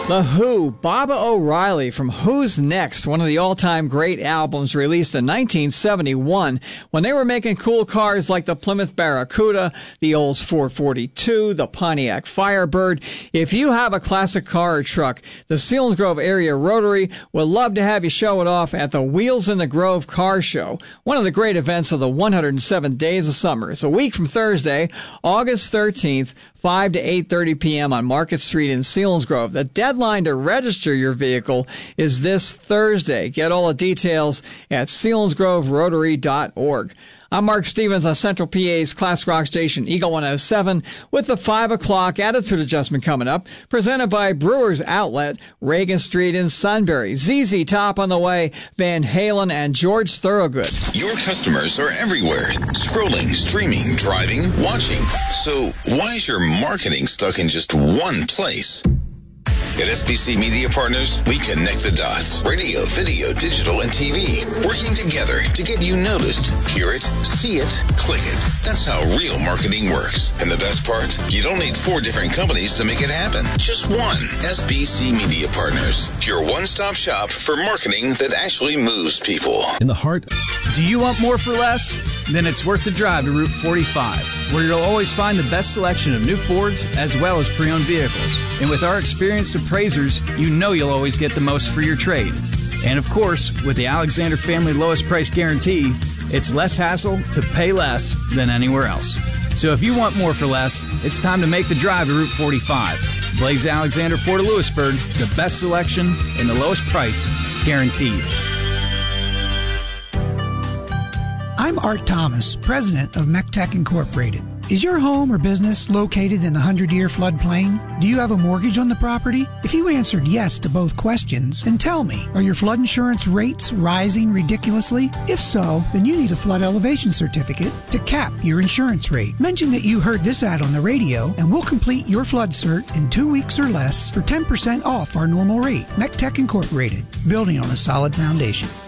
The Who, Baba O'Reilly from Who's Next, one of the all-time great albums released in 1971 when they were making cool cars like the Plymouth Barracuda, the Olds 442, the Pontiac Firebird. If you have a classic car or truck, the Selinsgrove Area Rotary would love to have you show it off at the Wheels in the Grove Car Show, one of the great events of the 107 days of summer. It's a week from Thursday, August 13th, 5 to 8:30 p.m. on Market Street in Selinsgrove. The deadline to register your vehicle is this Thursday. Get all the details at selinsgroverotary.org. I'm Mark Stevens on Central PA's classic rock station, Eagle 107, with the 5 o'clock attitude adjustment coming up, presented by Brewers Outlet, Reagan Street in Sunbury. ZZ Top on the way, Van Halen, and George Thorogood. Your customers are everywhere, scrolling, streaming, driving, watching. So why is your marketing stuck in just one place? At SBC Media Partners, we connect the dots. Radio, video, digital, and TV. Working together to get you noticed. Hear it, see it, click it. That's how real marketing works. And the best part? You don't need 4 different companies to make it happen. Just one. SBC Media Partners. Your one-stop shop for marketing that actually moves people. In the heart. Do you want more for less? Then it's worth the drive to Route 45, where you'll always find the best selection of new Fords as well as pre-owned vehicles. And with our experienced appraisers, you know you'll always get the most for your trade. And of course, with the Alexander Family Lowest Price Guarantee, it's less hassle to pay less than anywhere else. So if you want more for less, it's time to make the drive to Route 45. Blaze Alexander Ford of Lewisburg, the best selection and the lowest price guaranteed. I'm Art Thomas, president of MECTEC Incorporated. Is your home or business located in the 100-year floodplain? Do you have a mortgage on the property? If you answered yes to both questions, then tell me, are your flood insurance rates rising ridiculously? If so, then you need a flood elevation certificate to cap your insurance rate. Mention that you heard this ad on the radio, and we'll complete your flood cert in 2 weeks or less for 10% off our normal rate. MECTEC Incorporated, building on a solid foundation.